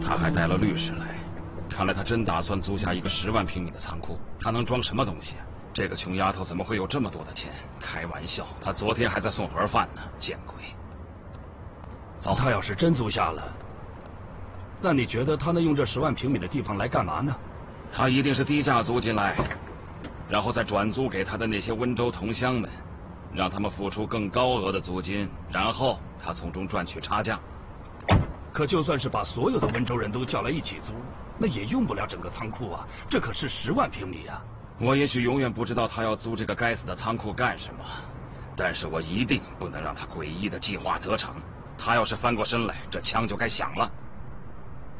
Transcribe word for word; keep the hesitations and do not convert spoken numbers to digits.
他还带了律师来，看来他真打算租下一个十万平米的仓库。他能装什么东西啊？这个穷丫头怎么会有这么多的钱？开玩笑，她昨天还在送盒饭呢，见鬼！走， 他要是真租下了，那你觉得他能用这十万平米的地方来干嘛呢？ 他一定是低价租进来，然后再转租给他的那些温州同乡们，让他们付出更高额的租金，然后他从中赚取差价。 可就算是把所有的温州人都叫来一起租，那也用不了整个仓库啊！这可是十万平米啊！ 我也许永远不知道他要租这个该死的仓库干什么，但是我一定不能让他诡异的计划得逞。他要是翻过身来，这枪就该响了。